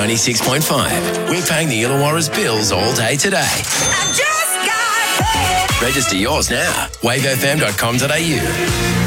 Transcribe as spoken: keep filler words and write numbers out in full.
ninety-six point five. We're paying the Illawarra's bills all day today. I just got paid. Register yours now. wave f m dot com dot a u.